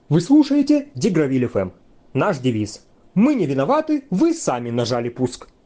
Вы слушаете Дегравиль ФМ. Наш девиз: мы не виноваты, вы сами нажали пуск.